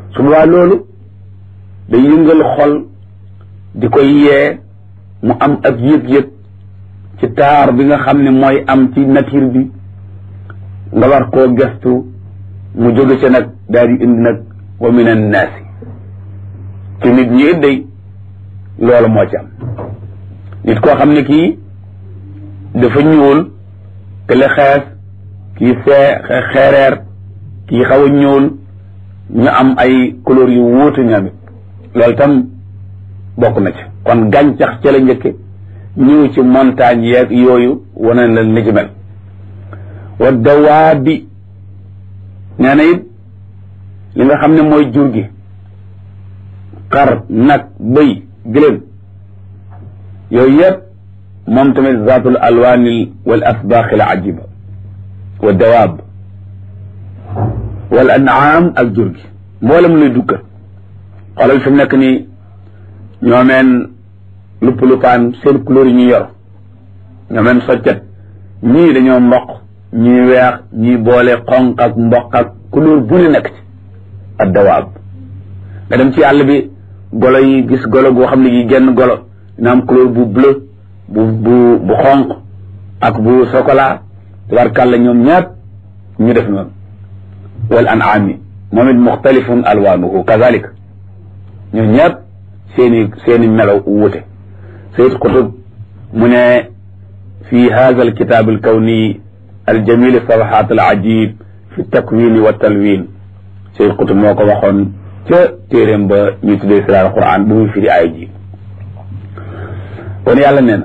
su boobaa loolu day yëngal xol di koy yee mu am ak yëg-yëg ci taar bi nga xam ne mooy am ci nature bi nga war koo gestu mu jóge ca nag daal di indi nag wa min annaasi ci nit ñi it day loolu moo ci am nit koo xam ne kii dafa ñuul te le xees kii xeereer kii xaw a ñuul ñu am ay couleur yu wuute ñamit loolu tam bokk na ci kon gàncax ca la njëkke ñëw ci montagne yeeg yooyu wane la ni ci mel wa dawaabi nee na it li nga xam ne mooy jur gi xar nag bëy gëléem yooyu yëpp moom tamit zaatul alwaanil wal asbaax al ajiba wa dawaab wal an'aam ak jur gi mboolem luy dukkat xoolal fi mu nekk nii ñoomeen lupp lupaan seen couleur yi ñu yor ñoomeen soccet ñii dañoo mboq ñii weex ñii boole xonq ak mboq ak couleur bu ne nekk ci ak dawaab nga dem ci àll bi golo yi gis golo goo xam ne gi genn golo dina am couleur bu bleu bu xonq ak bu chocolat tabarkàlla ñoom ñaat ñu def noonu wal an'aami moom it muxtalifun alwaanuhu kazalik ñoom ñaat seeni melaw wuute Sayyid Qutb mu ne fi hadha alkitab alkawni aljamil safahat alajib fi takwin wa talwin Sayyid Qutb moo ko waxoon ca téeréem ba ñu tuddee siraar alquran bu muy firi aaya ji kon yàlla nee na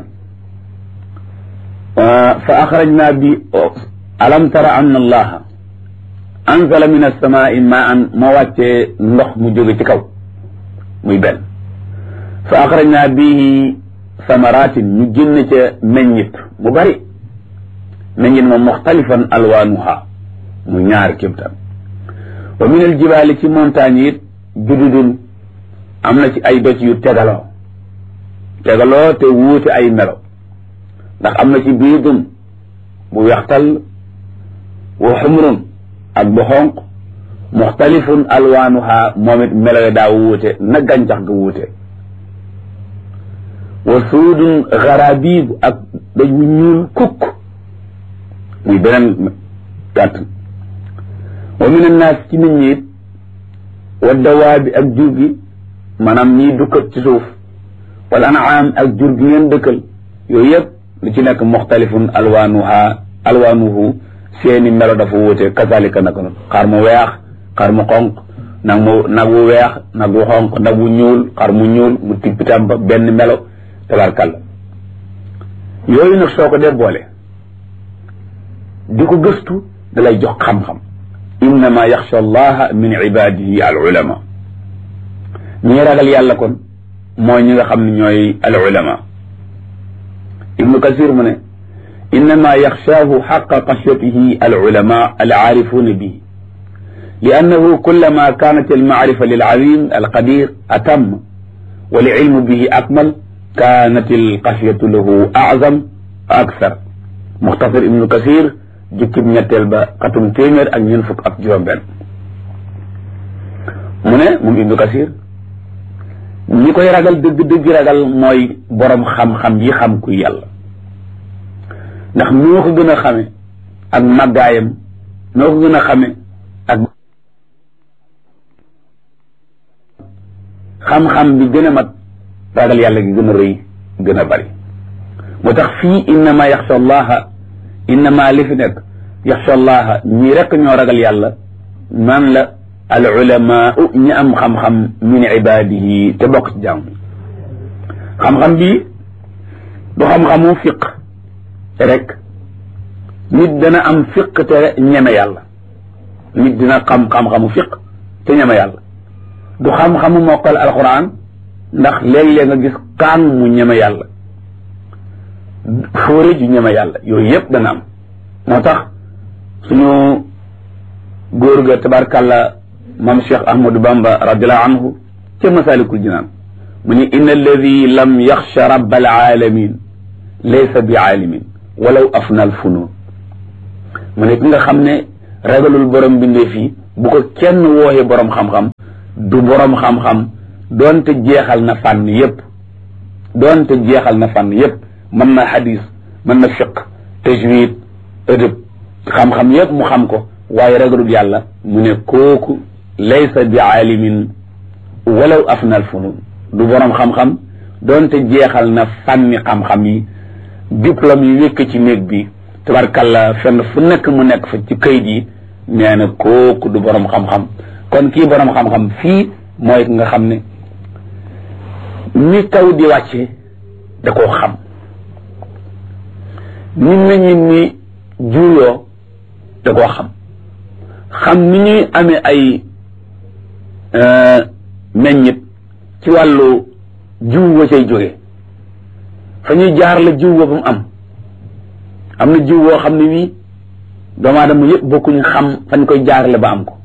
fa axrajna bi alam tara anna allaha anzala min alsamai maan moo wàccee ndox mu jóge ci kaw muy benn fa axrajna bihi samaratin ñu génn ca meññit mu bari meññit moom muxtalifan alwaanuha mu ñaari kémtaan wa min aljibaali ci montagne it jududun am na ci ay doj yu tegaloo te wuute ay melo ndax am na ci biidun bu wextal wa xumrun ak bu xonq muxtalifun alwaanuha moom it melo daa wuute na gàncax ga wuute wa suudun garabib ak doj wu ñuul kukk muy beneen gàtt wa min annaas ci nit ñi it wa dawaabi ak jur gi maanaam ñiy dukkat ci suuf wal anaam ak jur gi ngeen dëkkal yooyu yëpp lu ci nekk muxtalifun alwaanuhu seeni melo dafa wuute kazalika naka noonu xar mu weex xar mu xonq nag wu weex nag wu xonq nag wu ñuul xar mu ñuul mu tippitam ba benn melo tabarkalla yooyu nag soo ko dee boole di ko gëstu da lay jox xam-xam innama yaxsha allaha min ibadihi al ulama ñi ragal yàlla kon mooy ñi nga xam ne ñooy al ulama ibnu kasir mu ne innama yaxshaahu xaqa xashyatihi al ulama al aarifuuna bihi لأنه كلما كانت المعرفة للعليم القدير أتم والعلم به أكمل كانت الخشية له أعظم أكثر مختصر ابن كثير جكب ñetteel ba xatum téeméer ak ñeent fukk ak juróom benn mu ne moom ibnu kasir ñi koy ragal dëgg ragal mooy borom xam-xam yi xam kuy yàlla ndax noo ko gën a xame ak màggaayam noo ko gën a xame ak xam-xam bi gën a mat ragal yàlla gi gën a rëy gën a bari moo tax fii innama yaxsha allaha innama li fi nekk yaxsha allaha ñii rekk ñoo ragal yàlla man la al ulama ñi am xam-xam min ibadihi te bokk ci jàmm xam-xam bi du xam-xamu fiq rek nit dana am fiq te ñeme yàlla nit dina xam-xamu fiq te ñeme yàlla du xam-xamu mokkal alquran ndax léeg-léeg nga gis kaan mu ñeme yàlla fóore ju ñeme yàlla yooyu yëpp dana am moo tax suñu góor ga tabarkàlla mam Cheikh Ahmadou Bamba radiallahu anhu ca masalikul jinaan mu ni inna alladi lam yaxsha rabbal alamin laysa bi aalimin walaw afna al funun mu ne ki nga xam ne ragalul borom bindee fii bu ko kenn wooxee borom xam-xam du boroom xam-xam doonte jeexal na fànn yépp mën na hadis mën na fiq tajwid ëdëb xam-xam yépp mu xam ko waaye ragalul yàlla mu ne kooku laysa bi aalimin walaw afna al funun du boroom xam-xam doonte jeexal na fànni xam-xam yi diplôme yi wékk ci néeg bi tabarkalla fenn fu nekk mu nekk fa ci këyit yi nee na kooku du boroom xam-xam kon kii boroom xam-xam fii mooy nga xam ne ni taw di wàcce da koo xam ni meññit ni juuyoo da koo xam ni ñuy amee ay meññit ci wàllu jiw wa cay jóge fa ñuy jaar la jiw wa ba mu am na jiw woo xam ne wii doomu aadama yëpp bokkuñu xam fañ koy jaarale ba am ko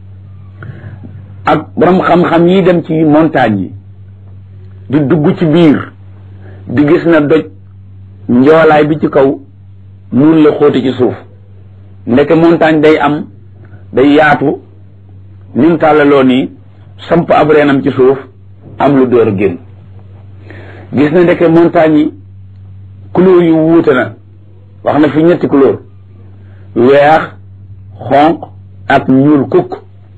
ak borom xam-xam yi dem ci montagne yi di dugg ci biir di gis na doj njoolaay bi ci kaw nun la xóoti ci suuf ndeke montagne day yaatu ni mu tàllaloo nii samp ab reenam ci suuf am lu door a génn gis na ndeke montagne yi couleur yu wuute na wax na fi ñetti couleur weex xonq ak ñuul kukk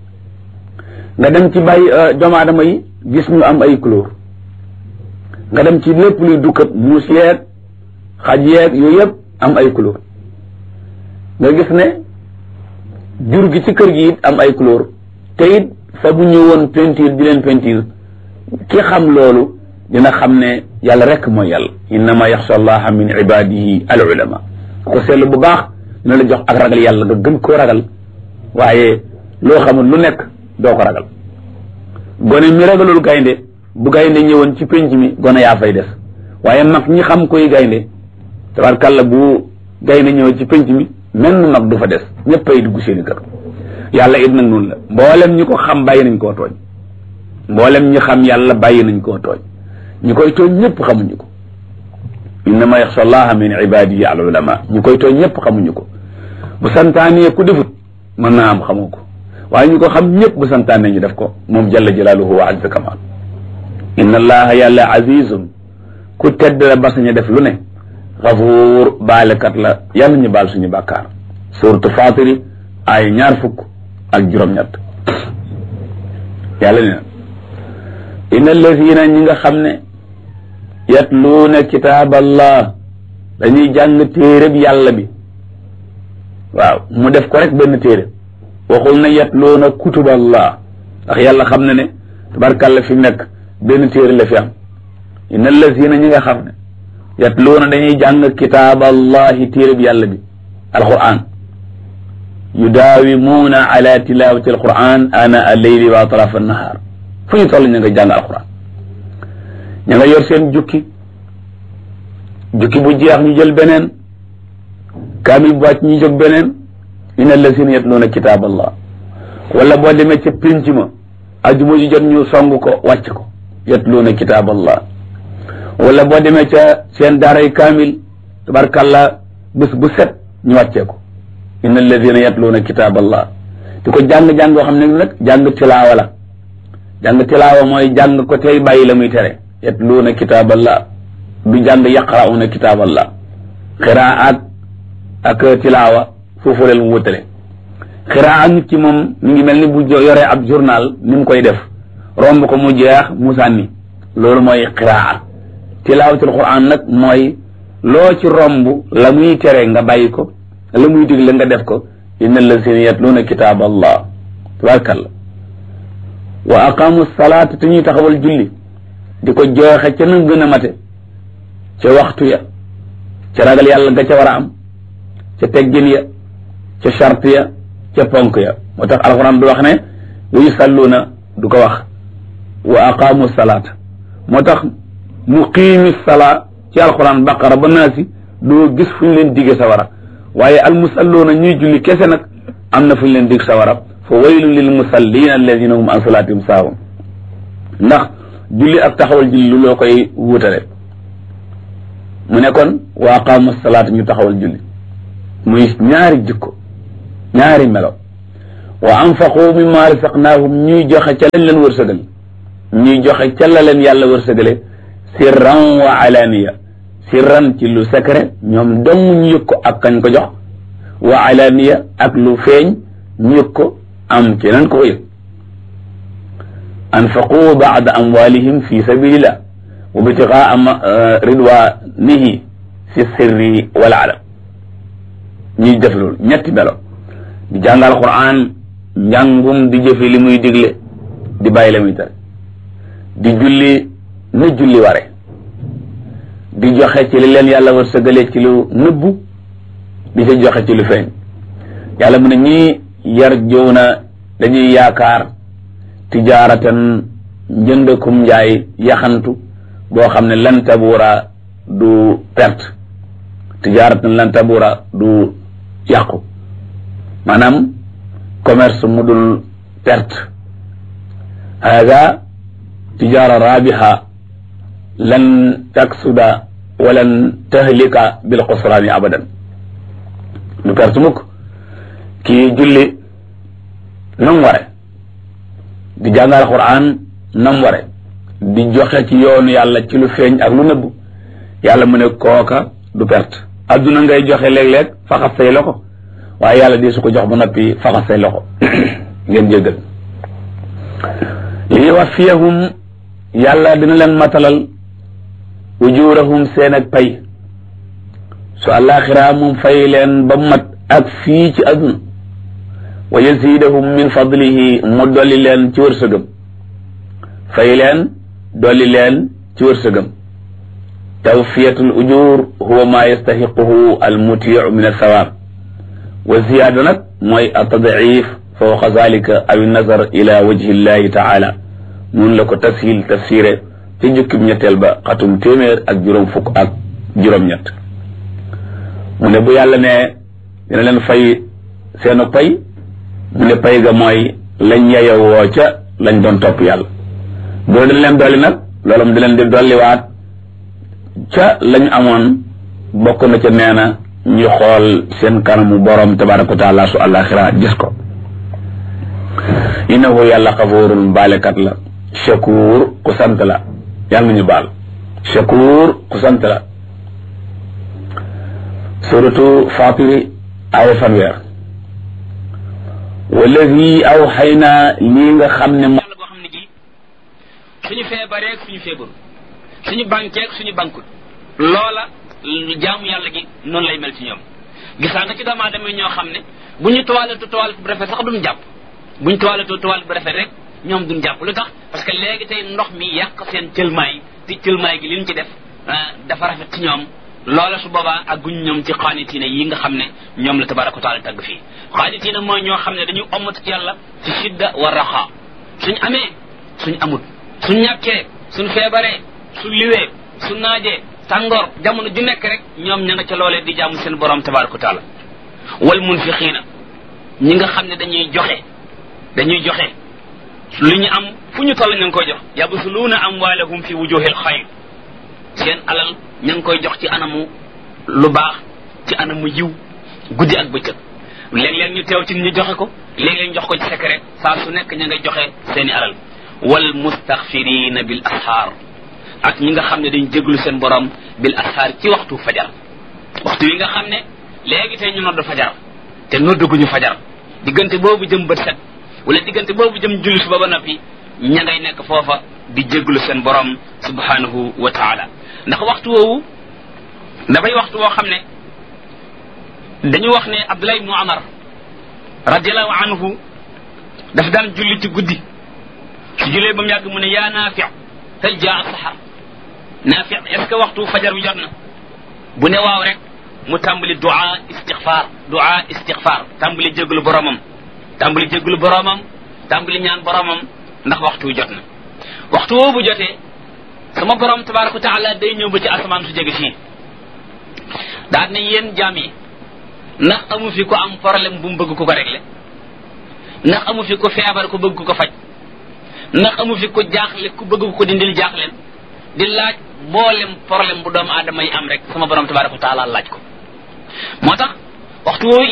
nga dem ci bàyyi doomu aadama yi gis ñu am ay couleur nga dem ci lépp luy dukkat muus yeeg xaj yeeg yooyu yëpp am ay couleur nga gis ne jur gi ci kër gi it am ay couleur te it fa bu ñëwoon peinture di leen peinture ki xam loolu dina xam ne yàlla rek mooy yàlla innama yaxsha allaha min ibadihi al ulama ko seetlu bu baax dina la jox ak ragal yàlla nga gën koo ragal waaye loo xamul lu nekk doo ko ragal gone mi ragalul gaynde bu gaynde ñëwoon ci penc mi gone yaa fay des waaye mag ñi xam koy gaynde tabarkàlla bu gaynde ñëwoon ci penc mi menn mag du fa des ñëppay dugg seeni kër yàlla it nag noonu la mboolem ñi ko xam bàyyi nañ koo tooñ mboolem ñi xam yàlla bàyyi nañ koo tooñ ñi koy tooñ ñëpp xamuñu ko innama yaxsha allaha min ibadihi al ulama ñi koy tooñ ñëpp xamuñu ko bu santaanee ku defut mën naa am xamoo ko waaye ñu ko xam ñëpp bu santaanee ñu def ko moom jalla jalaaluhu wa azza kamal inna allaha yàlla azizun ku tedd la ba sañ a def lu ne gafuur baalekat la yàlla ñu baal suñu bàkkaar suratu fatiri ay 20 ak 7 yàlla ne inna allazina ñi nga xam ne yatluuna kitaaballah dañuy jàng téereb yàlla bi waaw mu def ko rek benn téere waxul na yatluuna kutuballah ndax yàlla xam na ne tabarkàlla fi nekk benn téere la fi am inna allazina ñi nga xam ne yatluuna dañuy jàng kitaaballahi téereb yàlla bi alquran yudaawimuuna ala tilawati alquran ana alleyli wa atrafa annahaar fu ñu toll ña nga jàng alquran ña nga yor seen jukki bu jeex ñu jël beneen kaamil bu wàcc ñu jóg beneen inna allazina yatluuna kitaaballah wala boo demee ca pénc ma ajuma ju jot ñu song ko wàcc ko yatluuna kitaaballah wala boo demee ca seen daaray kaamil tabarkàlla bés bu set ñu wàccee ko inna alladina yatluuna kitaaballah di ko jàng-jàng yoo xam ne nag jàng tilaawa la jàng tilaawa mooy jàng ko tey bàyyi la muy tere yatluuna kitaaballah du jàng yaqrauna kitaaballah xiraat ak tilaawa foofu leen mu wutale xiraa nit ki moom mi ngi mel ni bu yoree ab journal ni mu koy def romb ko mu jeex mu sànni loolu mooy xiraa tilaawatul quran nag mooy loo ci romb la muy tere nga bàyyi ko la muy digle nga def ko inna allazina yatluuna kitaab allah tabarakalla wa aqamu salaata te ñuy taxawal julli di ko jooxe ca na gën a mate ca waxtu ya ca ragal yàlla nga ca war a am ca teggin ya ca charte ya ca ponk ya moo tax alquran du wax ne wa yusalluuna du ko wax wa aqamu salaata moo tax muqiimi salaa ci alquran baqara ba naasi doo gis fu ñu leen digge sawara waaye almusalluuna ñuy julli kese nag am na fu ñu leen dig sawara fa waylun lil musallina alladina hum an salaatihim saahun ndax julli ak taxawal julli lu loo koy wutale mu ne kon wa aqaamu salaata ñu taxawal julli muy ñaari jikko ñaari melo wa anfaqu mimma razaqnaahum ñuy joxe ca lañ leen wërsëgal ñuy joxe ca la leen yàlla wërsëgale sirran wa alaniya sirran ci lu secret ñoom dong ñu yëg ko ak kañ ko jox wa alaniya ak lu feeñ ñu yëg ko am keneen ko yëg anfaqu ba'da amwalihim fi sabilillah wa bitigaa ridwanihi fi sirri wal alam ñuy def loolu ñetti melo di jàngal Qur'an njàngum di jëfe li muy digle di bàyyi la muy tere di julli na julli ware di joxe ci li leen yàlla wërsëgale ci lu nëbbu di ca joxe ci lu feeñ yàlla mu ne ñii yarjuuna dañuy yaakaar tijaaratan njëndakum njaay yaxantu boo xam ne lan tabuura du perte tijaaratan lan tabuura du yàqu maanaam commerce mu dul perte hada tijaara rabiha lan taksuda walan tahlika bil xusraani abadan du perte mukk kii julli nam ware di jàngal Qur'an nam ware di joxe ci yoonu yàlla ci lu feeñ ak lu nëbbu yàlla mu ne kooka du perte adduna ngay joxe léeg-léeg faxas say loxo waaye yàlla di su ko jox ba noppi faxas say loxo ngeen jéggal li yuwaffiyahum yàlla dina leen matalal ujurahum seen ak pay su àllaaxira moom fay leen ba mat ak fii ci adduna wa yazidahum min fadlihi mu dolli leen ci wërsëgam fay leen dolli leen ci wërsëgam tawfiyatul ujur huwa ma yastahiquhu al mutiu min althawab wa ziyaada nag mooy atadif fawqa zalika aw nazar ila wajhi llahi taala mun la ko tashil tafsiré ci jukkib ñetteel ba xatum téeméer ak juróom fukk ak juróom-ñett mu ne bu yàlla ne dina leen fay seenu pay mu ne pay ga mooy lañ yeyowoo ca lañ doon topp yàlla boo dañ leen dolli nag loolu mu di leen di dolliwaat ca lañ amoon bokk na ca nee na ñu xool seen kanamu borom tabaraka wa taala su àllaaxira gis ko innahu yàlla xafuurun baalekat la shakuur ku sant la yàlla nañu baal shakuur ku sant la suratu Faatiri aaya fanweer wallazi awxaynaa lii nga xam ne yàlla boo xam ne gi suñu feebareeg suñu feebaru suñu bankeeg suñu bankut loola jaamu yàlla gi noonu lay mel ci ñoom gisaa nga ci doomu aadama ñoo xam ne bu ñu toilette bu rafet sax duñ jàpp bu ñu toilette bu rafet rek ñoom duñ jàpp lu tax parce que léegi tey ndox mi yàq seen cëlmaay te cëlmaay gi li ñu ci def dafa rafet ci ñoom loola su boobaa ak guñ ñoom ci xaanitiina yi nga xam ne ñoom la tabaraka wa taala tagg fii xaanitiina mooy ñoo xam ne dañuy ommatu ci yàlla ci shidda wa raxa suñ amee suñ amut suñ ñàkkee suñ feebaree suñ liwee suñ naajee tàngoor jamono ju nekk rek ñoom ña nga ca loolee di jaamu seen borom tabaraka wa taala wal munfiqiina ñi nga xam ne dañuy joxe lu ñu am fu ñu toll ña ngi koy jox yabsuluuna amwaalahum fi wujuhil xayr seen alal ña ngi koy jox ci anamu lu baax ci anamu yiw guddi ak bëccëg léeg-léeg ñu teew ci ñu joxe ko léeg-léeg jox ko ci secret saa su nekk ña ngay joxe seeni alal wal mustaxfirina bil ashaar ak ñi nga xam ne dañ jéglu seen borom bil ashaar ci waxtu fajar waxtu yi nga xam ne léegi tey ñu nodd fajar te nodduguñu fajar diggante boobu jëm bët set wala diggante boobu jëm julli suba ba noppi ña ngay nekk foofa di jéglu seen borom subhanahu wa taala ndax waxtu woowu dafay waxtu woo xam ne dañu wax ne Abdullah ibnu Umar radiallahu anhu daf daan julli ci guddi su jullee ba mu yàgg mu ne yaa Naafi hal jaa sahar Naafi est-ce que waxtu fajar bi jot na bu ne waaw rek mu tàmbali du'a istighfar tàmbali jéglu boromam tàmbali ñaan boromam ndax waxtu jot na waxtu woowu bu jotee sama borom tabaraka wa taala day ñëw ba ci asamaan su jege fii daal ne yéen jaam yi ndax amu fi ko am problème bu mu bëgg ko régler ndax amu fi ko feebar ko bëgg ko faj ndax amu fi ko jaaxle ku bëgg ko dindil jaaxleen di laaj mboolem problème bu doomu aadama yi am rek sama borom tabaraka wa taala laaj ko moo tax waxtu woowu it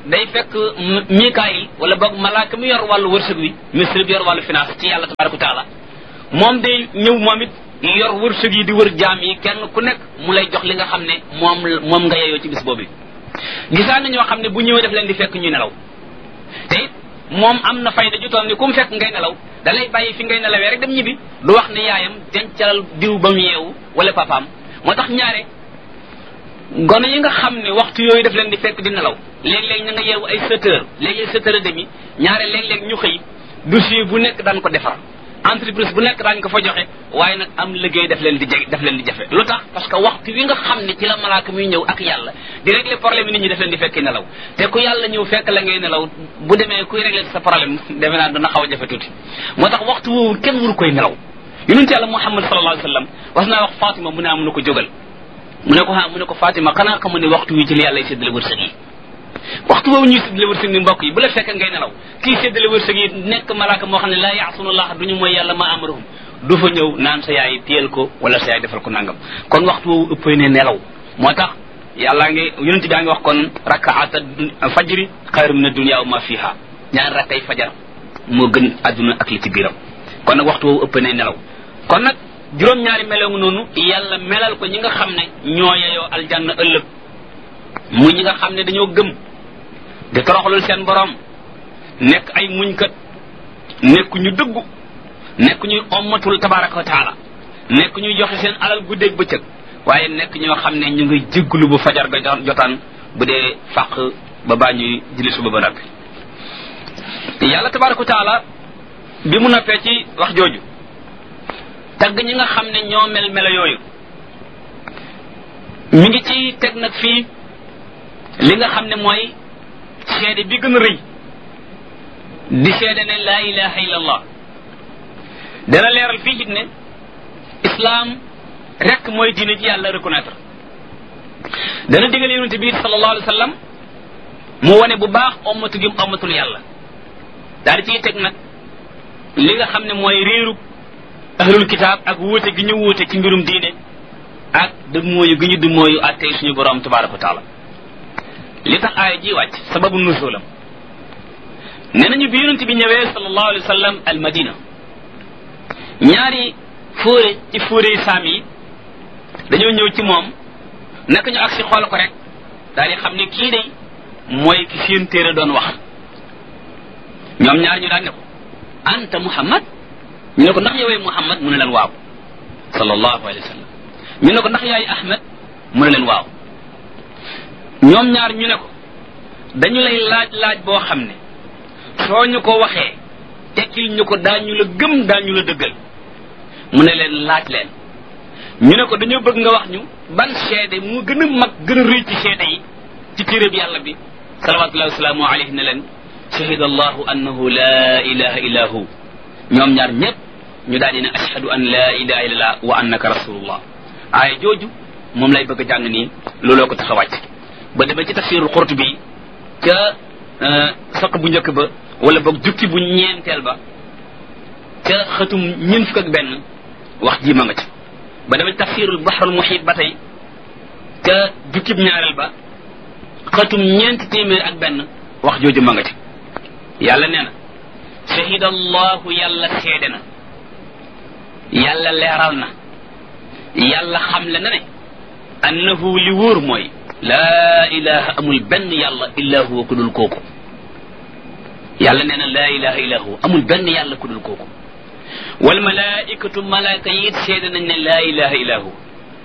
day fekk Mikaayil wala boog malaaka mi yor wàllu wërsëg wi ministre bi yor wàllu finance ci yàlla tabaraka taala moom day ñëw moom it yor wërsëg yi di wër jaam yi kenn ku nekk mu lay jox li nga xam ne moom nga yeyoo ci bis boobu gisaan na ñoo xam ne bu ñëwee def leen di fekk ñuy nelaw te it moom am na fayda ju toll ni ku mu fekk ngay nelaw da lay bàyyi fi ngay nelawee rek dem ñibbi du wax ne yaayam dencal diw ba mu yeewu wala papaam moo tax ñaare gone yi nga xam ne waxtu yooyu daf leen di fekk di nelaw léeg-léeg ña nga yeewu ay 7 heures léeg-léeg 7 heures et demi ñaare léeg-léeg ñu xëy dossier bu nekk daan ko defar entreprise bu nekk daañu ko fa joxe waaye nag am liggéey daf leen di jafe lu tax parce que waxtu wi nga xam ne ci la malaaka muy ñëw ak yàlla di régler problème yi nit ñi daf leen di fekki nelaw te ku yàlla ñëw fekk la ngay nelaw bu demee kuy régler sa problème defe naa dana xaw a jafe tuuti moo tax waxtu woowu kenn waru koy nelaw yonent yàlla Muhammad sallallahu alayhi wa sallam was naa wax Fatima mu ne am na ko jógal mu ne ko Fatima xanaa xamu ne waxtu wi ci la yàlla séddale wërsëg yi waxtu boobu ñuy séddale wërsëg ni mbokk yi bu la fekk ngay nelaw kii séddale wërsëg yi nekk malaaka moo xam ne laa yaasunallaah duñu mooy yàlla ma amaruhum du fa ñëw naan sa yaay téyel ko wala sa yaay defal ko nangam kon waxtu boobu ëppay ne nelaw moo tax yàllaa ngi yonent baa ngi wax kon rakaata fajri xayru min ad-dunya wa ma fiha ñaar rakkay fajar moo gën adduna ak li ci biiram kon nag waxtu boobu ëpp ne nelaw kon nag juróom-ñaari meloo noonu yàlla melal ko ñi nga xam ne ñoo yeyoo aljanna ëllëg muy ñi nga xam ne dañoo gëm di toroxlul seen borom nekk ay muñkat nekk ñu dëggu nekk ñuy ommatul tabaraka wa taala nekk ñuy joxe seen alal guddeeg bëccëg waaye nekk ñoo xam ne ñu ngi jégglu bu fajar ga jotaan bu dee fàq ba baa ñuy julli suba ba noppi yàlla tabaraka wa taala bi mu noppee ci wax jooju tagg ñi nga xam ne ñoo melo yooyu mi ngi ci teg nag fii li nga xam ne mooy seede bi gën a rëy di seede ne laa ilaha illa allah dana leeral fii it ne islam rek mooy diine ji yàlla reconnaître dana digal yonente bi sallallahu alayhi wa sallam mu wane bu baax ommatu gi ommatul yàlla daal di ciy teg nag li nga xam ne mooy réeru ahlul kitaab ak wuute gi ñu wuute ci mbirum diine ak du mooyu gi ñu du mooyu attey suñu borom tabaraka wa taala li tax aaya ji wàcc sababu nuzulam nee nañu bi yonent bi ñëwee sallallahu alayhi wa sallam al madina ñaari fóore ci fóore yi saam yi dañoo ñëw ci moom naka ñu agsi xool ko rek daal di xam ne kii day mooy ki seen téere doon wax ñoom ñaar ñu daan ne ko anta muhammad ñu ne ko ndax yowee muhammad mu ne leen waaw sallallahu alayhi wa sallam ñu ne ko ndax yaay ahmad mu ne leen waaw ñoom ñaar ñu ne ko dañu lay laaj boo xam ne soo ñu ko waxee tekkil ñu ko daañu la gëm daañu la dëggal mu ne leen laaj leen ñu ne ko dañoo bëgg nga wax ñu ban seede mu gën a mag gën a rëy ci seede yi ci téere bi yàlla bi salawatullahi wasalaamu alayhi ne leen shahida allahu annahu la ilaha illa hu ñoom ñaar ñëpp ñu daal di ne ashhadu an la ilaha illallah wa annaka rasulullah aaya jooju moom lay bëgg a jàng nii looloo ko tax a wàcc ba demee ci tafsirul Qurtubi ca saq bu njëkk ba wala boog jukki bu ñeenteel ba ca xëtum ñeent fukk ak benn wax ji ma nga ci ba demee ci tafsirul Bahrul Muhit ba tey ca jukki bu ñaareel ba xëtum ñeent téeméer ak benn wax jooju ma nga ci yàlla nee na shahida allahu yàlla seede na yàlla leeral na yàlla xamle na ne annahu li wóor mooy laa ilaha amul benn yàlla illa huwa ku dul kooku yàlla nee na laa ilaha illa huwa amul benn yàlla ku dul kooku wal malaikatu malaaka yi it seede nañ ne laa ilaha illa huwa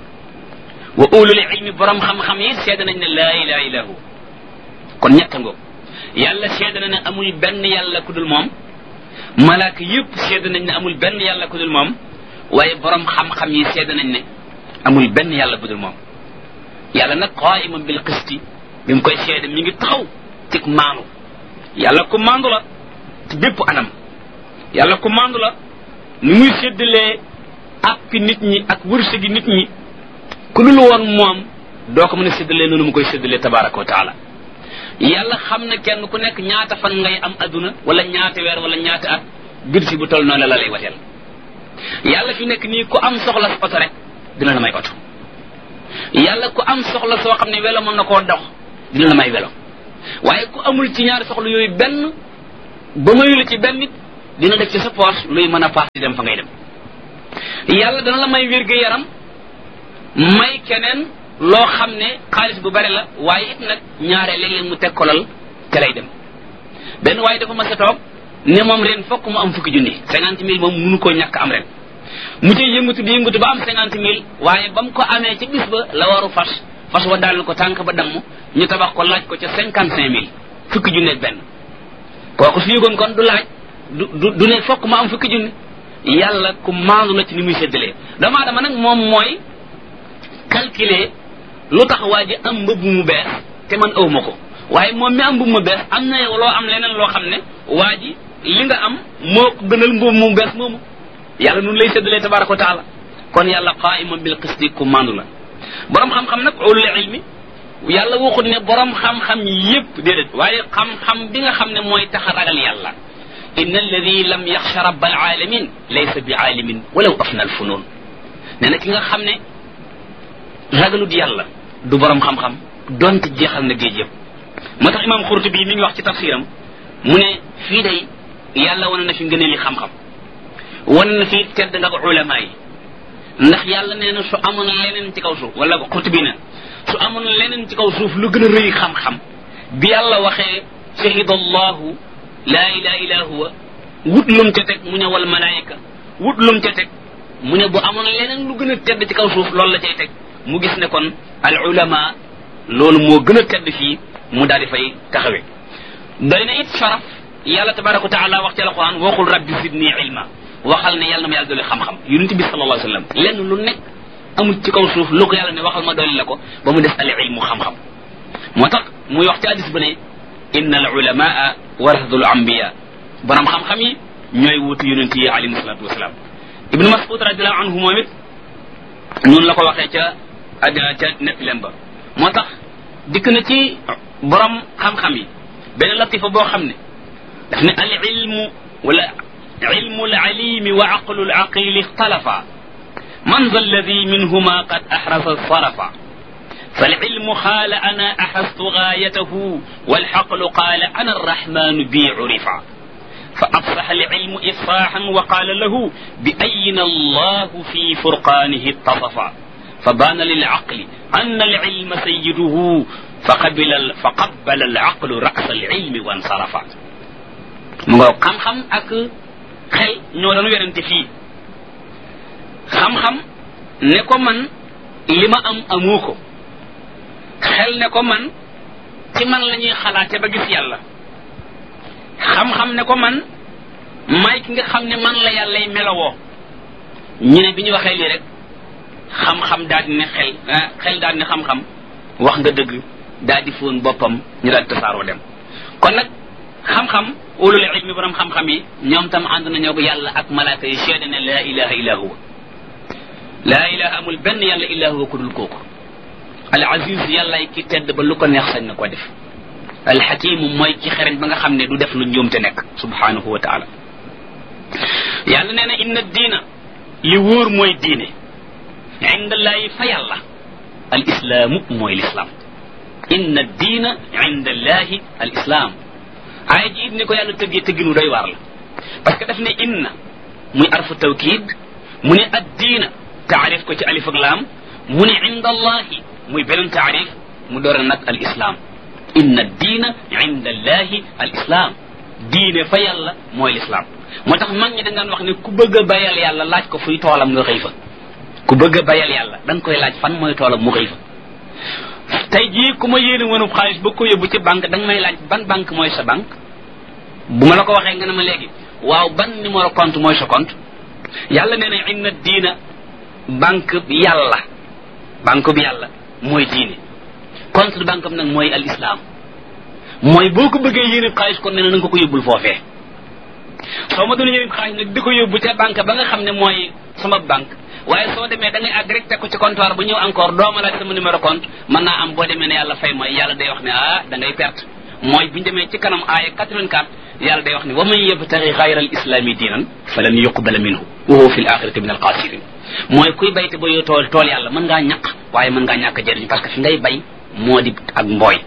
wa ulul ilmi borom xam-xam yi seede nañ ne laa ilaha illa huwa kon ñetta ngoo yàlla seede na ne amul benn yàlla ku dul moom malaaka yëpp seede nañ ne amul benn yàlla ku dul moom waaye borom xam-xam yi seede nañ ne amul benn yàlla bu dul moom yàlla nag qaiman bil qisti bi mu koy seede mi ngi taxaw ci maandu yàlla ku maandu la ci bépp anam yàlla ku maandu la ni muy séddalee àppi nit ñi ak wërsëgi nit ñi ku dul woon moom doo ko mën a séddalee noonu mu koy séddalee tabaraka wa taala yàlla xam na kenn ku nekk ñaata fan ngay am adduna wala ñaata weer wala ñaata at bir si bu toll noonu la lay wateel yàlla fi nekk nii ku am soxla sa oto rek dina la may oto yàlla ku am soxla soo xam ne welo mën na koo dox dina la may welo waaye ku amul ci ñaari soxla yooyu benn ba mayu la ci benn nit dina def ci sa poche luy mën a paas di dem fa ngay dem yàlla dana la may wér-gu-yaram may keneen loo xam ne xaalis bu bari la waaye it nag ñaare léeg-léeg mu teg kolal te lay dem benn waaye dafa mas a toog ne moom ren fokk mu am fukki junni 50 000 moom mënu koo ñàkk am ren mu cay yëngatu di yëngatu ba am 50 000 waaye ba mu ko amee ci bis ba la waru fas wa daal ko tànk ba damm ñu tabax ko laaj ko ca 55 000 fukki junni ak benn kooku su yëgoon kon du laaj du ne fokk mu am fukki junni yàlla ku maandu la ci ni muy séddalee damaa dama nag moom mooy calculer lu tax waa ji am mbëbb mu bees te man aw ma ko waaye moom mi am mbëbb mu bees am na yow loo am leneen loo xam ne waa ji li nga am moo ko gënal mbëbb mu bees moomu yàlla nun lay séddalee tabaraka wa taala kon yàlla qaiman bil qisti ku maandu la borom xam-xam nag ulul ilmi yàlla waxut ne borom xam-xam yépp déedéet waaye xam-xam bi nga xam ne mooy tax a ragal yàlla inna alladi lam yaxsha rabbal alamin laysa bi aalimin walaw afna al funun nee na ki nga xam ne ragalut yàlla du borom xam-xam donte jeexal na géej yëpp moo tax imam Xurtubi mi ngi wax ci tafsiram mu ne fii day yàlla wane na fi ngëneeli xam-xam wane na fi tedd nga ulama yi ndax yàlla nee na su amoon leneen ci kaw suuf wala Xurtubi ne su amoon leneen ci kaw suuf lu gën a rëy xam-xam bi yàlla waxee shahida allahu laa ilaha illa huwa wut lum ca teg mu ne wal malaayika wut lum ca teg mu ne bu amoon leneen lu gën a tedd ci kaw suuf loolu la cay teg mu gis ne kon al ulama loolu moo gën a tedd fii mu daal di fay taxawe doy na it sharaf yàlla tabaraka wa taala wax ci alquran waxul rabbi zidni ilma waxal ne yàlla na ma yàlla dolli xam-xam yonent bi sallallahu alayhi wa sallam lenn lu nekk amul ci kaw suuf lu ko yàlla ne waxal ma dolli la ko ba mu des al ilmu xam-xam moo tax muy wax ci hadis ba ne inna al ulamaa warasatul anbiya borom xam-xam yi ñooy wutu yonent yi alayhi salatu wasalaam ibnu mas'ud radiallahu anhu moom it noonu la ko waxee ca nettilem ba moo tax dikk na ci borom xam-xam yi benn latifa boo xam ne daf ne al ilmu wala ilmu al alimi wa aqlu al aqili ixtalafa man za alladi minhuma qad ahrasa sarafa فالعلم قال أنا أحست غايته والحقل قال أنا الرحمن بي عرفا فأفصح العلم إفصاحا وقال له بأين الله في فرقانه اتصفا فبان للعقل أن العلم سيده فقبل العقل رأس العلم وانصرفا خم خم أك خل نودن ويرنتي في خم خم نكو من لما أموكو xel ne ko man ci man la ñuy xalaate ba gis yàlla xam-xam ne ko man may ki nga xam ne man la yàllay melowoo ñu ne bi ñu waxee lii rek xam-xam daal di ne xel daal di ne xam-xam wax nga dëgg daal di foon boppam ñu daal di tasaaroo dem kon nag xam-xam ulul ilmi borom xam-xam yi ñoom tam ànd nañoo ko yàlla ak malaaka yi seede ne laa ilaha illa huwa laa ilaha amul benn yàlla illa huwa ku dul kooku al aziz yàllaay ki tedd ba lu ko neex sañ na ko def al hakimu mooy ki xereñ ba nga xam ne du def lu njuumte nekk subhanahu wa taala yàlla nee na inna diina li wóor mooy diine indallahi fa yàlla al islaamu mooy lislaam inna diina indallahi al islaam aaya ji it ni ko yàlla tëggee tëgginu doy waar la parce que daf ne inna muy arfu tawkid mu ne ad diina taarif ko ci alif ak laam mu ne indallahi muy beneen taarif mu door nag al islam inna diina inda allahi al islam diine fa yàlla mooy l'islam moo tax mag ñi dañ daan wax ne ku bëgg a bayal yàlla laaj ko fuy toolam nga xëy fa ku bëgg a bayal yàlla da nga koy laaj fan mooy toolam mu xëy fa tey jii ku ma yéene woonub xaalis ba ko yóbbu ci banque da nga may laaj ban banque mooy sa banque bu ma la ko waxee nga ne ma léegi waaw ban numéro compte mooy sa compte yàlla nee na inna diina banque bi yàlla mooy diine compte de banque am nag mooy al islam mooy boo ko bëggee yéene xaalis kon nee na nga ko yóbbul foofee soo ma doon yéene xaalis nag di ko yóbbu ca banque ba nga xam ne mooy sama banque waaye soo demee da ngay àgg rek teg ko ci comptoir bu ñëw encore doo ma laaj sama numéro compte mën naa am boo demee ne yàlla fay mooy yàlla day wax ne da ngay perte mooy bu ñu demee ci kanam aaya 84 yàlla day wax ne wa man yabtaghi ghayra al islami diinan falan yuqbala minhu wa huwa fi l axirati min al xaasirin mooy kuy bayte ba yow tool yàlla mën ngaa ñaq waaye mën ngaa ñàkk jëriñ parce que fi ngay bay moo di ak mbooy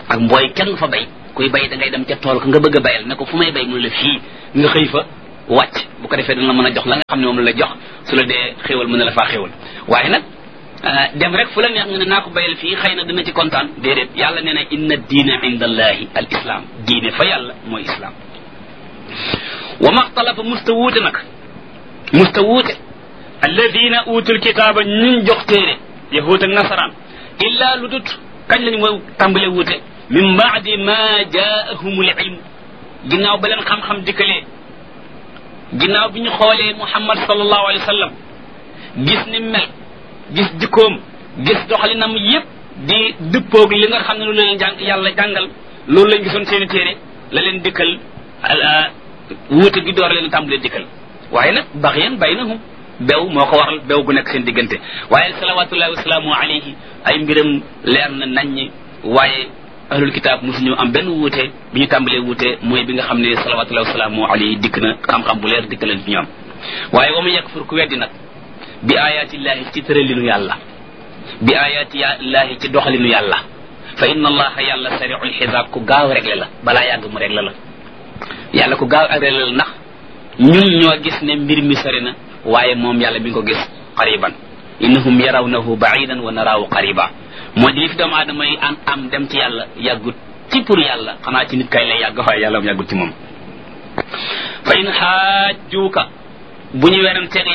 ak mbooy kenn fa bay kuy bay da ngay dem ca tool ko nga bëgg a bayal ne ko fu may bay mu la fii nga xëy fa wàcc bu ko defee dina la mën a jox la nga xam ne moom la jox su la dee xéewal mën na la faa xéewal waaye nag dem rek fu la neex nga ne naa ko bayal fii xëy na dina ci kontaan déedéet yàlla nee na inna diina inda allahi al islam diine fa yàlla mooy islam wa maxtalafa musta wuute nag musta wuute alladina utul kitaaba ñun jox téere yahud ak nasaraan illa lu dut kañ lañu mooy tàmbale wuute min baadi ma jaahumul ilm ginnaaw ba leen xam-xam dikkalee ginnaaw bi ñu xoolee muhammad sallallahu alayhi wa sallam gis ni mel gis jikkoom gis doxalinam yépp di dëppoog li nga xam ne lu leen jàng yàlla jàngal loolu lañ gisoon seeni téere la leen dikkal wuute gi door leen tàmbalee dikkal waaye nag baxyan baynahum bew moo ko waral bew gu nekk seen diggante waaye salawatullahi wasalaamu alayhi ay mbiram leer na naññi waaye ahlul kitaab mosuñu am benn wuute bi ñu tàmbalee wuute mooy bi nga xam ne salawatullahi wasalaamu alayhi dikk na xam-xam bu leer dikk leen fi ñoom waaye wa man yakfur ku weddi nag bi ayatillahi ci tëralinu yàlla bi ayatillahi ci doxalinu yàlla fa inna allaha yàlla sari'ul xisaab ku gaaw réglé la balaa yàgg mu réglé la yàlla ku gaaw réglé la ndax ñun ñoo gis ne mbir mi sori na waaye moom yàlla bi nga ko gis qariban innahum yarawnahu ba'idan wa naraahu qariba moo di li fi doomu aadama yi am dem ci yàlla yàggut ci pour yàlla xanaa ci nit kay lay yàgg waaye yàlla am yàggut ci moom fa in xaajjuuka bu ñu weranteeg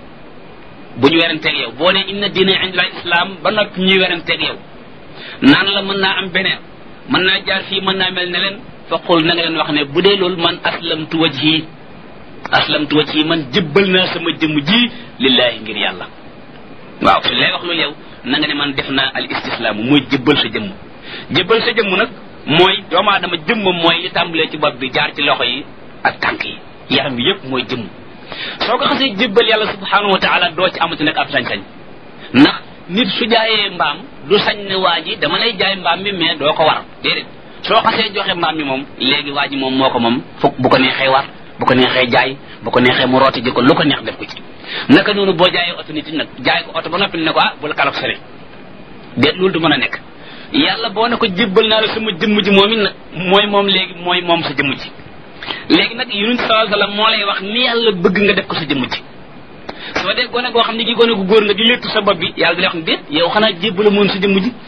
yow boo ne inna diina inda islam ba noppi ñuy weranteeg yow naan la mën naa am beneen mën naa jaar fii mën naa mel ne leen fa qul na nga leen wax ne bu dee loolu man aslamtu wajhi man jëbbal naa sama jëmm ji lillahi ngir yàlla waaw su lay wax loolu yow na nga ne man def naa al istislaamu mooy jëbbal sa jëmm nag mooy doomu aadama jëmmam mooy li tàmbalee ci bopp bi jaar ci loxo yi ak tànk yi yaram bi yépp mooy jëmm soo ko xasee jëbbal yàlla subhanahu wa taala doo ci amati nag ab sañ-sañ ndax nit su jaayee mbaam du sañ ne waa ji dama lay jaay mbaam mi mais doo ko war déedéet soo xasee joxe mbaam mi moom léegi waa ji moom moo ko moom fukk bu ko neexee war bu ko neexee jaay bu ko neexee mu rooti ji ko lu ko neex def ko ci naka noonu boo jaayee oto nit nag jaay ko oto ba noppi ne ko bu la kalak sole déet loolu du mën a nekk yàlla boo ne ko jébbal naa la sama jëmm ji moom it nag mooy moom léegi mooy moom sa jëmm ji léegi nag yonent sallallahu alayhi wasallam moo lay wax ni yàlla bëgg nga def ko sa jëmm ji soo dee gone goo xam ne gi gone gu góor nga di léttu sa bopp bi yàlla di la wax ne déet yow xanaa jébbala moon sa jëmm ji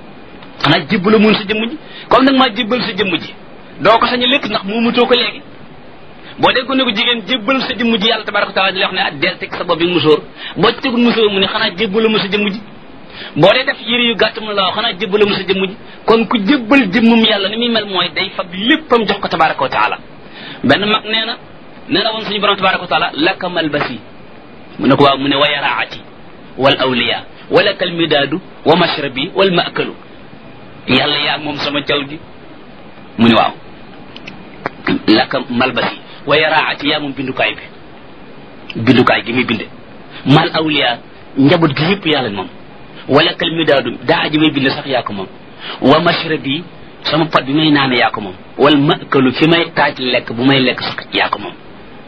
comme nag maa jébbal sa jëmm ji doo ko sañ a létt ndax muumutoo ko léegi boo dee gone gu jigéen jébbal sa jëmm ji yàlla tabaraka wa taala di la wax ne del teg sa bopp bi musóor boo ci tegul musóor mu ne xanaa jébbala ma sa jëmm ji boo dee def yëre yu gàtt mu la wax xanaa jébbala ma sa jëmm ji kon ku jébbal jëmmum yàlla ni muy mel mooy day fab léppam jox ko tabaraka wa taala benn mag nee na woon suñu borom tabaraka wa taala laka malbasi mu ne ko waaw mu ne wa yaraati wal awliya wa laka al midaadu wa mashrabi wal maakalu yàlla yaa moom sama caw gi mu ne waaw laka malbasi wa yaraati yaa moom bindukaay gi muy binde mal awliya njaboot gi yëpp yàlla moom wa laka al midaadu daa ji may binde sax yaa ko moom wa mashrabi sama pot bi may naane yaa ko moom wal maakalu fi may taaj lekk bu may lekk sax yaa ko moom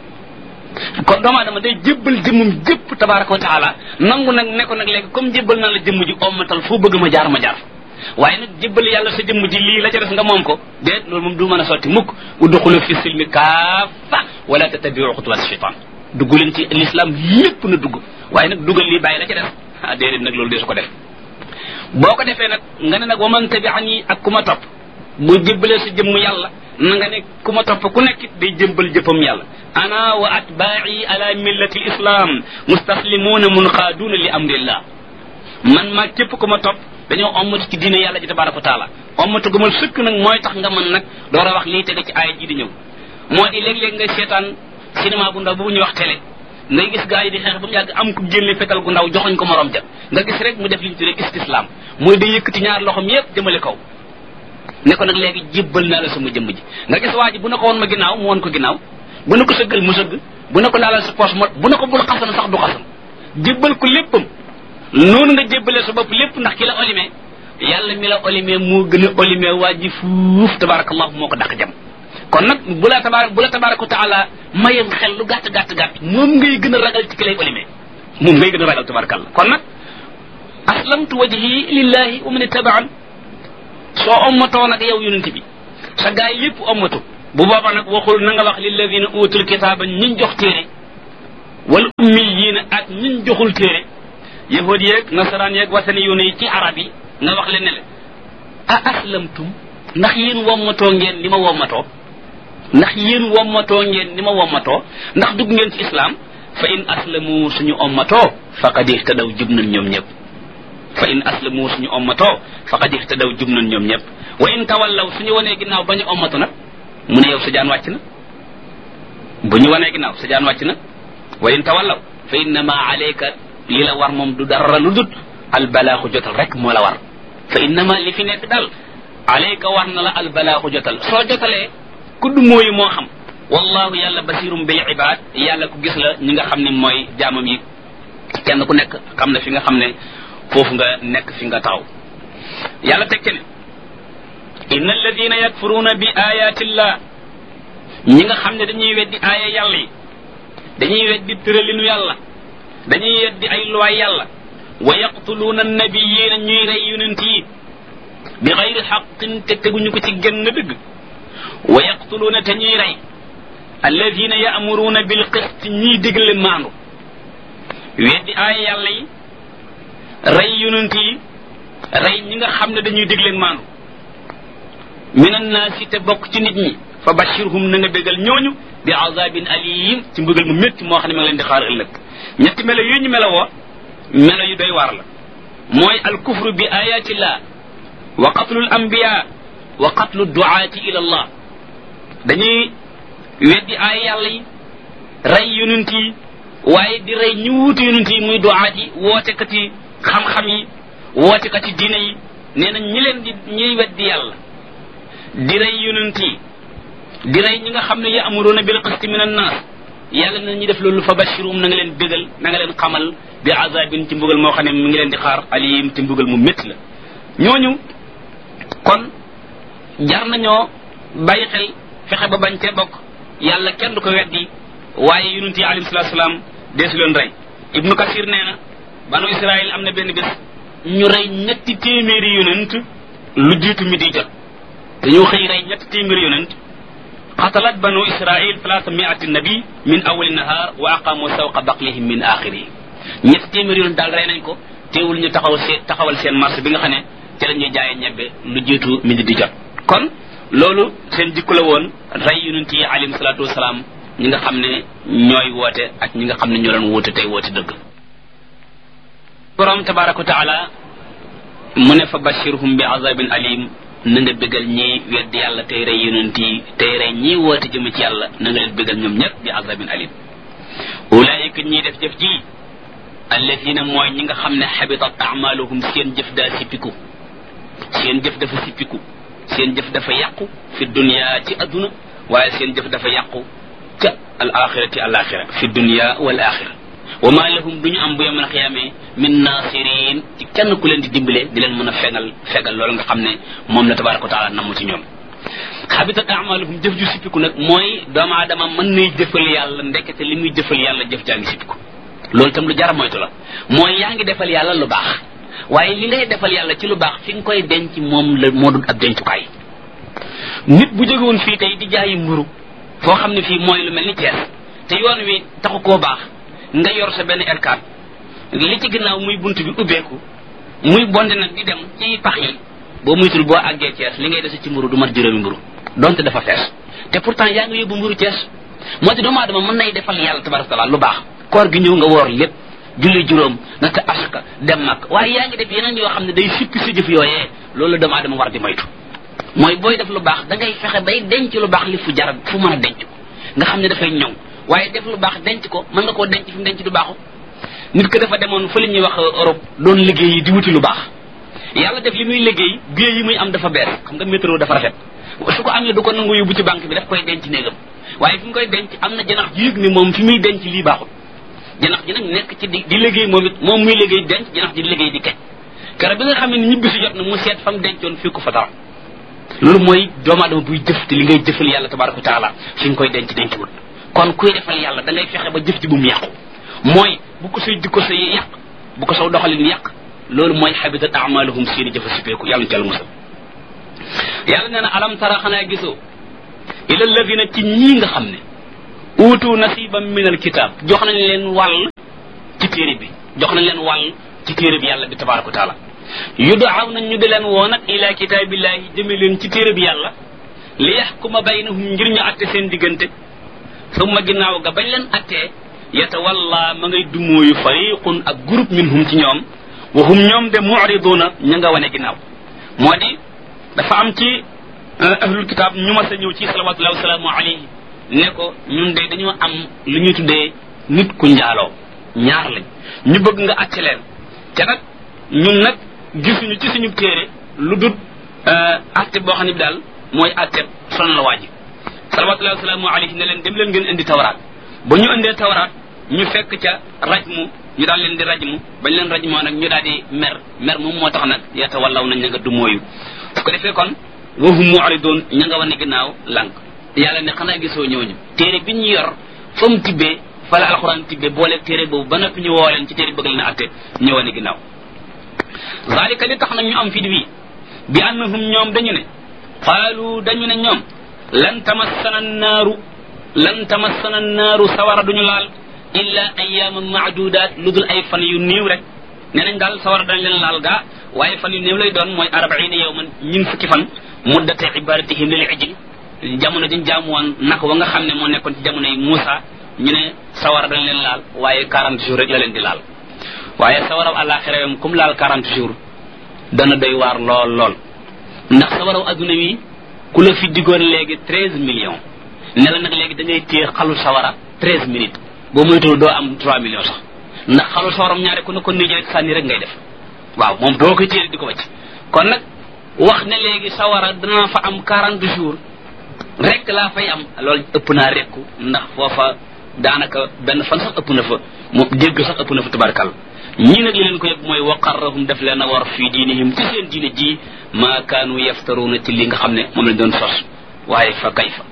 kon doomu aadama day jébbal jëmmum jëpp tabaraka wa taala nangu nag ne ko nag léegi comme jébbal na la jëmm ji ommatal foo bëgg ma jaar waaye nag jébbal yàlla sa jëmm ji lii la ca des nga moom ko déet loolu moom du mën a sotti mukk udxulu fi silmi kaafa wala tattabiu xutuwaat shaytan dugg leen ci l'islam lépp na dugg waaye nag dugal lii bàyyi la ca des déedéet nag loolu dee su ko def boo ko defee nag nga ne nag wa man tabi'ani ak ku ma topp bu jébbalee sa jëmm yàlla na nga ne ku ma topp ku nekkit day jëmbal jëppam yàlla ana wa atbaa'i ala millati islam mustaslimuuna munqaaduuna li amrillah man maa képp ku ma topp dañoo ommatu ci diine yàlla ji tabaraka wa taala ommatu gumal sëkk nag mooy tax nga mën nag door a wax lii tege ci aaya ji di ñëw moo di léeg-léeg ngay seetaan cinéma bu ndaw bu ñuy wax télé ngay gis gaa yi di xeex ba mu yàgg am ku génne fetal gu ndaw joxoñ ko morom ja nga gis rek mu def li ñu tuddee istislam mooy day yëkkati ñaar loxom yépp jëmale kaw ne ko nag léegi jébbal naa la sama jëmm ji nga gis waa ji bu ne ko woon ma ginnaaw mu woon ko ginnaaw bu ne ko sëggal mu sëgg bu ne ko laalal sa poche mot bu ne ko bul xasan sax du xasan jébbal ko léppam noonu nga jébbalee sa bopp lépp ndax ki la olimee yàlla mi la olimee moo gën a olimee waa ji fuuf tabarakallahu moo ko dàq jam kon nag bu la tabaraka wa taala mayam xel lu gàtt moom ngay gën a ragal ci ki lay olimee moom ngay gën a ragal tabarakallah kon nag aslamtu wajhi lillahi wa man ittaba'an soo ommatoo nag yow yonent bi sa gaay yépp ommatu bu booba nag waxul na nga wax lilladina utul kitaaba ñiñ jox téere wal ummiyiina ak ñiñ joxul téere yahud yeeg nasaraan yeeg wasani yoone yi ci arab yi nga wax leen ne la a aslamtum ndax yéen wommatoo ngeen ni ma wommatoo ndax yéen wommatoo ngeen ni ma wommatoo ndax dugg ngeen ci islam fa in aslamu suñu ommatoo faqad ihtadaw jub nañ ñoom ñëpp fa in aslamu suñu ommatoo faqad ihtadaw jub nañ ñoom ñëpp wa in tawallaw suñu wanee ginnaaw bañu ommatu nag mu ne yow sa jaan wàcc na bu ñu wanee ginnaaw sa jaan wàcc na wa in tawallaw fa innama alayka li la war moom du dara lu dut albalaaxu jotal rek moo la war fa innama li fi nekk daal alayka war na la albalaaxu jotal soo jotalee kudd mooyu moo xam wallahu yàlla basirum bil ibad yàlla ku gis la ñi nga xam ne mooy jaamam yi kenn ku nekk xam na fi nga xam ne foofu nga nekk fi nga taxaw yàlla teg ne inna alladina yakfuruna bi ayatillah ñi nga xam ne dañuy weddi aaya yàlla yi dañuy weddi tëralinu yàlla dañuy weddi ay luwaay yàlla wa yaqtuluuna annabiyina ñuy rey yonent yi bi xayri xaqin te teguñu ko ci genn dëgg wa yaqtuluuna te ñuy rey alladina ya'muruuna bil qist ñiy digle maandu weddi aaya yàlla yi rey yonent yi rey ñi nga xam ne dañuy digle maandu min annaasi te bokk ci nit ñi fa bashirhum na nga bégal ñooñu bi azabin alim ci mbugal mu métti moo xam ne ma ngi leen di xaar ëllëg ñetti melo yu ñu melo woo melo yu doy waar la mooy alkufru bi ayatillah wa qatlu al anbiya wa qatlu duaati ila allah dañuy weddi aaya yàlla yi rey yonent yi waaye di rey ñu wuutu yonent yi muy duaat yi wootekat yi xam-xam yi wootekat yi diine yi nee na ñi leen di ñuy weddi yàlla di rey yonent yi di rey ñi nga xam ne ya'muruna bil qisti min annas yàlla na ñi def loolu fa bashirum na nga leen bégal na nga leen xamal bi azabin ci mbugal moo xam ne mi ngi leen di xaar alim ci mbugal mu métti la ñooñu kon jar nañoo bàyyi xel fexe ba bañ cee bokk yàlla kenn du ko weddi waaye yonent yi alayhi salaatu salaam deesu leen rey ibnu kasir nee na banu israil am na benn bés ñu rey ñetti téeméeri yonent lu jiitu mi di jot dañoo xëy rey ñetti téeméeri yonent qatalat banu israil 300 nabi min awali nahar wa aqamu sawqa baqlihim min axirihi ñetti téeméeri yonent daal rey nañ ko teewul ñu taxawal seen marché bi nga xam ne ci la ñuy jaayee ñebbe lu jiitu mi di jot kon loolu seen jikko la woon rey yonent yi alayhim salaatu wasalaam ñi nga xam ne ñooy woote ak ñi nga xam ne ñoo leen woote tey woote dëgg borom tabaraka wa taala mu ne fa bashirhum bi azabin alim na nga bégal ñi weddi yàlla tey rey yonent yi tey rey ñi woote jëm ci yàlla na nga leen bégal ñoom ñëpp bi azabin alim ulaayika ñiy def jëf ji alladina mooy ñi nga xam ne xabitat amaluhum seen jëf daa sippiku seen jëf dafa sippiku seen jëf dafa yàqu fi dunya ci adduna waaye seen jëf dafa yàqu ca al axirati al axira fi dunya wal axira wa ma lahum duñu am bu yemal xiyaamee min nasirin ci kenn ku leen di dimbale di leen mën a fegal loolu nga xam ne moom la tabaraka wa taala namm ci ñoom xabitat amaluhum jëf ju sippiku nag mooy doomu aadama mën nay jëfal yàlla ndekete li muy jëfal yàlla jëf jaa ngi sippiku loolu tam lu jara moytu la mooy yaa ngi defal yàlla lu baax waaye li ngay defal yàlla ci lu baax fi nga koy denc moom la moo dul ab dencukaay nit bu jógewoon fii tey di jaayi mburu foo xam ne fii mooy lu mel ni Thiès te yoon wi taxu koo baax nga yor sa benn R4 li ci ginnaaw muy bunt bi ubbeeku muy bonde nag di dem ci pax yi boo muytul boo àggee Thiès li ngay dese ci mburu du mat juróomi mburu donte dafa fees te pourtant yaa ngi yóbbu mburu Thiès moo tax doomu aadama mën nay defal yàlla tabaraka taala lu baax koor gi ñëw nga woor lépp julli juróom naka asaka dem mag waaye yaa ngi def yeneen yoo xam ne day sippi sa jëf yooyee loolu doomu aadama war di moytu mooy booy def lu baax da ngay fexe bay denc lu baax li fu jarab fu mën a denc ko nga xam ne dafay ñëw waaye def lu baax denc ko mën nga koo denc fi mu denc du baaxu nit ko dafa demoon fa la ñuy wax Europe doon liggéey yi di wuti lu baax yàlla def li muy liggéey billet yi muy am dafa bees xam nga métro dafa rafet su ko amee du ko nangu yóbbu ci banque bi daf koy denc néegam waaye fi mu koy denc am na janax ji yëg ne moom fi muy denc lii baaxul janax ji nag nekk ci di liggéey moom it moom muy liggéey denc janax ji di liggéey di keñ kara bi nga xam ne ñibbi si jot na mu seet fa mu dencoon fii ko fa dara loolu mooy doomu aadama buy jëf te li ngay jëfal yàlla tabaraka wa taala fi nga koy denc wut kon kuy defal yàlla da ngay fexe ba jëf ji bu mu yàqu mooy bu ko say jikko say yàq bu ko saw doxalin yàq loolu mooy habitat a'maluhum seeni jëfa sipeeku yàlla ci yàlla musal yàlla nee na alam tara xanaa gisoo ila alladina ci ñii nga xam ne uutu nasiban min alkitab jox nañ leen wàll ci téere bi jox nañ leen wàll ci téere bi yàlla bi tabaraka wa taala yudaaw nañ ñu di leen woo nag ila kitaabillahi jëme leen ci téere bi yàlla li yaxkuma baynahum ngir ñu atte seen diggante summa ginnaaw ga bañ leen attee yatawalla ma ngay dumóoyu fariqun ak groupe minhum ci ñoom wa hum ñoom de mu'riduna ña nga wane ginnaaw moo di dafa am ci ahlul kitab ñu mas a ñëw ci salawatullahi wasalaamu alayhi ne ko ñun de dañoo am lu ñuy tuddee nit ku njaaloo ñaar lañ ñu bëgg nga acce leen te nag ñun nag gisuñu ci suñu téere lu dut atte boo xam ne bi daal mooy atte son la waaji salawatullahi wasalaamu alayhi ne leen dem leen ngeen indi tawraat ba ñu indee tawraat ñu fekk ca rajmu ñu daal leen di rajmu bañ leen rajmoo nag ñu daal di mer moom moo tax nag yata wallaw nañ ña nga du mooyu su ko defee kon wahum mu'ridun ña nga wane ginnaaw lànk yàlla ne xanaa gisoo ñooñu téere bi ñu yor fa mu tibbee fa la alxuraan tibbee boole téere boobu ba noppi ñu woo leen ci téere bëgg leen a atte ñu wane ginnaaw zalika li tax nag ñu am fit wi bi annahum ñoom dañu ne qaalu dañu ne ñoom lan tamassana naaru sawara duñu laal illa ayyaman maadudaat lu dul ay fan yu néew rek nee nañ daal sawara dañ leen laal gaa waaye fan yu néew lay doon mooy 40 yawman ñin fukki fan muddate ibadatihim lil ijl jamono dañ jaamu woon naka wa nga xam ne moo nekkoon ci jamono yi Muusa ñu ne sawara dañ leen laal waaye 40 jours rek la leen di laal waaye sawaraw àllaaxira yam kum laal 40 jours dana doy waar lool ndax sawaraw adduna wi ku la fi diggoon léegi 13 millions ne la nag léegi da ngay téye xalu sawara 13 minutes boo moytuwul doo am 3 millions sax ndax xalu sawaram ñaare ku ne ko nii rek sànni rek ngay def waaw moom doo koy téye di ko wacc kon nag wax ne léegi sawara dana fa am 40 jours rek laa fay am loolu ëpp naa rekku ndax foofa daanaka benn fan sax ëpp na fa moom dégg sax ëpp na fa tabarkal ñii nag li leen ko yëpp mooy waqarrahum def leen a war fii diinihim ci seen diine ji maa kaanu yaftaruuna ci li nga xam ne moom lañ doon sos waaye fa kayfa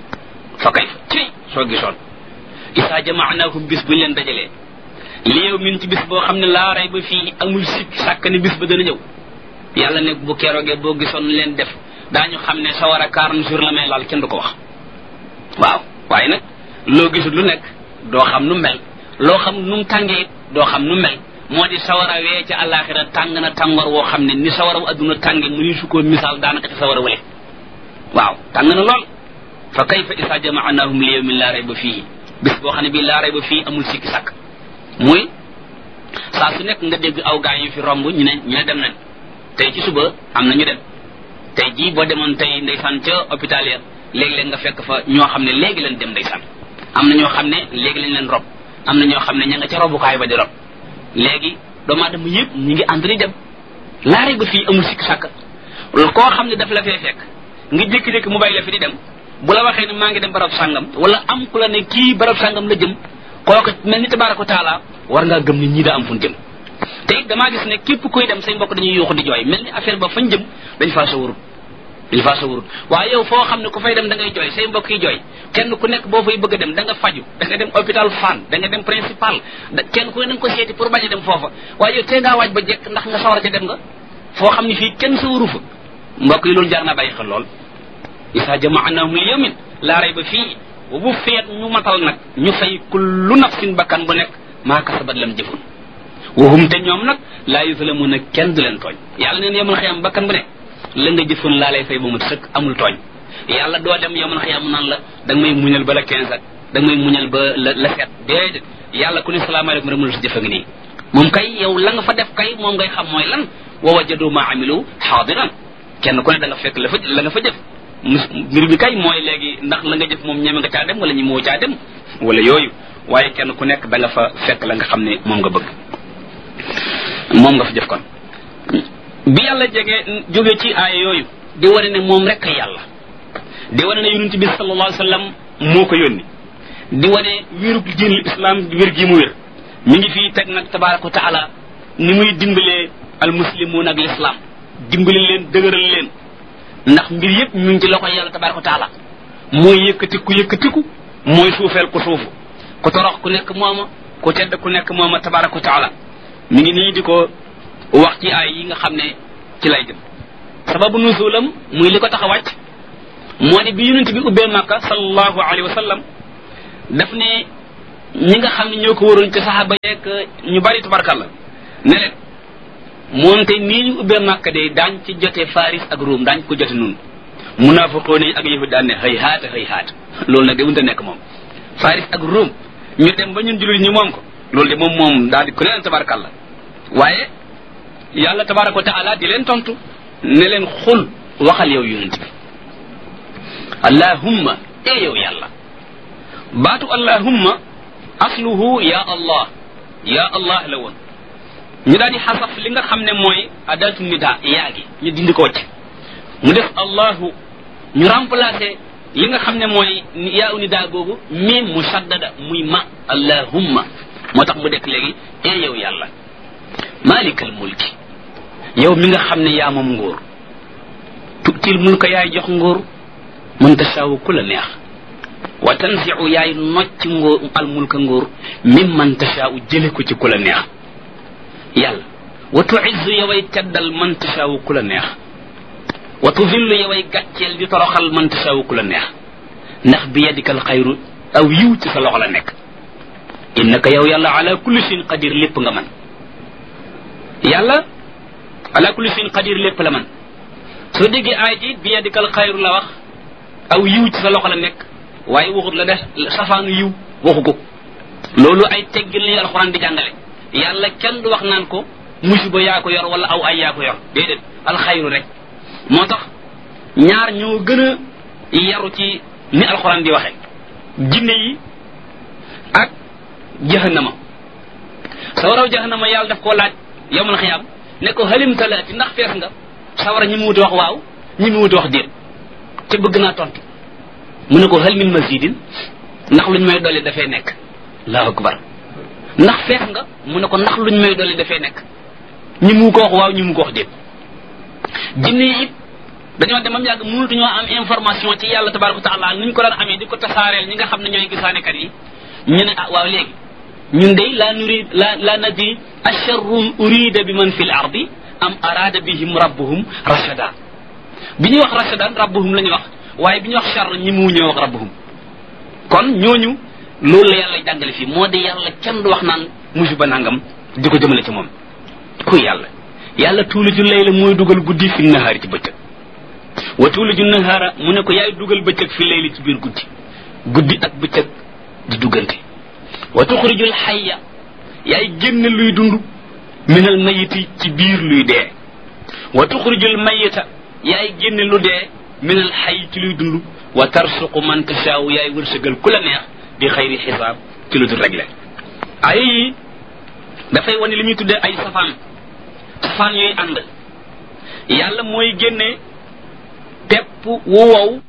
ci soo gisoon isaa jamaanaahum bis buñ leen dajalee li yow min ci bis boo xam ne laa ray ba fii amul sikk sàkk ne bis ba dana ñëw yàlla ne bu keroogee boo gisoon leen def daañu xam ne sawar a 40 jours la may laal kenn du ko wax waaw waaye nag loo gisul lu nekk doo xam nu mel loo xam nu mu tàngee doo xam nu mel moo di sawara wee ca àllaaxira tàng na tàngoor woo xam ne ni sawara wu adduna tànge mu ni su ko misaal daanaka ci sawara wale waaw tàng na lool fa kayfa isa jamaanaahum li yawmin laa rayba fiihi bis boo xam ne bii laa rayba fii amul sikki sàkk muy saa su nekk nga dégg aw gaa yu fi romb ñu ne dem nañ tey ci suba am na ñu dem tey jii boo demoon tey ndeysaan ca hôpital ya léegi-léeg nga fekk fa ñoo xam ne léegi leen dem ndeysaan am na ñoo xam ne léegi lañ leen rob am na ñoo xam ne ña nga ca robukaay ba di rob léegi doomu aadama yëpp ñi ngi ànd di dem laa rayba fii amul sikki sàkk koo xam ne daf la fee fekk nga jékki-jékki mu bàyyi la fi di dem bu la waxee ne maa ngi dem barab sàngam wala am ku la ne kii barab sàngam la jëm kooku mel ni tabaaraka taala war ngaa gëm ni ñii daa am fu ñu jëm te it damaa gis ne képp kuy dem say mbokk dañuy yuuxu di jooy mel ni affaire ba fañ jëm dañ faa sawarut waaye yow foo xam ne ku fay dem da ngay jooy say mbokk yi jooy kenn ku nekk boo fay bëgg a dem da nga faju da nga dem hôpital Fann da nga dem principal kenn ku ne da nga ko seeti pour bañ a dem foofa waaye yow tee ngaa waaj ba jekk ndax nga sawar ca dem nga foo xam ne fii kenn sawaru fa mbokk yi loolu jar naa bàyyi xel lool isa jamaanaahum li yawmin laa rayba fii bu feet ñu matal nag ñu fay kullu nafsin bakkan bu nekk maa kasabat lam jëfun wahum te ñoom nag laa yuzlamuuna kenn du leen tooñ yàlla neen yomal xiyam bakkan bu nekk la nga jëfoon laa lay fay ba mu sëkk amul tooñ yàlla doo dem yomal xiyam mu naan la da nga may muñal ba la 15 ak da nga may muñal ba la 7 déedéet yàlla ku ne salaamaaleykum rek mu ne sa jëfa ngi nii moom kay yow la nga fa def kay moom ngay xam mooy lan wa wajadu ma amilu xaadiran kenn ku ne da nga fekk la nga fa jëf mbir bi kay mooy léegi ndax la nga jëf moom ñeme nga caa dem wala ñi moo caa dem wala yooyu waaye kenn ku nekk da nga fa fekk la nga xam ne moom nga bëgg moom nga fa jëf kon bi yàlla jógee ci aaya yooyu di wane ne moom rek yàlla di wane ne yonent bi sallallahu alayhi wa sallam moo ko yónni di wane wérug diinul islam wér gi mu wér mi ngi fii teg nag tabaraka wa taala ni muy dimbalee al muslimuun ak l'islam dimbali leen dëgëral leen ndax mbir yëpp ñu ngi ci loxo yàlla tabaraka wa taala mooy yëkkatiku mooy suufeel ku suufu ku torox ku nekk mooma ku tedd ku nekk mooma tabaraka wa taala mi ngi nii di ko wax ci ay yi nga xam ne ci lay jëm sababu nuzulam muy li ko tax a wàcc moo di bi yonent bi ubbee Makka sallallahu alayhi wa sallam daf ne ñi nga xam ne ñoo ko waroon ci saxaaba yeeg ñu bari tubarkalla ne leen moonte nii ñu ubbee Makka de daañ ci jote Faris ak Ruum daañ ko jote nun munaafiqoon yi ak yahud daan ne xëy haata loolu nag de wunta nekk moom Faris ak Ruum ñu dem ba ñun jullit ñi moom ko loolu de moom daal di ku leen tabarakalla waaye yàlla tabaraka wa taala di leen tontu ne leen xul waxal yow yonent bi allahumma yow yàlla baatu allahumma asluhu ya allah la woon ñu daal di xasaf li nga xam ne mooy adatu nida yaa gi ñu dindi ko ci mu def allahu ñu remplacer li nga xam ne mooy yaa u nida googu miim musaddada muy ma allahumma moo tax mu dekk léegi yow yàlla malikal mulki yow mi nga xam ne yaa moom nguur tutil mulka yaay jox nguur man tasaawu ku la neex wa tanziu yaay nocc nguur al mulka nguur mim man tasaawu jële ko ci ku la neex yàlla wa tuizzu yoway teddal man tasaawu ku la neex wa tuzillu yoway gàcceel di toroxal man tasaawu ku la neex ndax bi yadikal xayru aw yiw ci sa loxo la nekk innaka yow yàlla ala kulli shay'in qadir lépp nga man yàlla ala kulli shay'in qadir lépp la man soo déggee aay ji bi yadikal xayru la wax aw yiw ci sa loxo la nekk waaye waxut la def safaanu yiw waxu ko loolu ay teggin li alxuraan di jàngale yàlla kenn du wax naan ko musiba yaa ko yor wala aw ay yaa ko yor déedéet alxayru rek moo tax ñaar ñoo gën a yaru ci ni alxuraan di waxe jinne yi ak jahannama sawaraw jahannama yàlla daf koo laaj yawmal xiyaam ne ko halim talaati ndax fees nga sawara ñi mu wuti wax waaw ñi mu wuti wax déet te bëgg naa tontu mu ne ko hal min mazidin ndax luñ may dolli dafay nekk allahu akbar ndax fees nga mu ne ko ndax luñ may dolli dafay nekk ñi mu ko wax waaw ñi mu ko wax déet jinne yi it dañoo demam yàgg mënatuñoo am information ci yàlla tabaraka wa taala nuñ ko daan amee di ko tasaareel ñi nga xam ne ñooy gisaanekat yi ñu ne waaw léegi ñun day la nadri asharrun urida bi man fil ardi am arada bihim rabbuhum rashada bi ñuy wax rashadan rabbuhum la ñuy wax waaye bi ñuy wax char ñi mu ñëw wax rabbuhum kon ñooñu loolu la yàlla jàngale fii moo di yàlla kenn du wax naan musiba nangam di ko jëmale ci moom kuy yàlla tuuliju layla mooy dugal guddi fi nahaari ci bëccëg wa tuuliju nahaara mu ne ko yaay dugal bëccëg fi layli ci biir guddi ak bëccëg di duggante wa tuxrijul xayya yaay génne luy dund minal mayiti ci biir luy dee wa tuxrijul mayita yaay génne lu dee minal xay ci luy dund wa tarsuqu man tasaaw yaay wërsëgal ku la neex di xayri xisaab ci lu dul réglé ay yi dafay wane li ñuy tuddee ay safaan yooyu ànd yàlla mooy génne pepp wu wow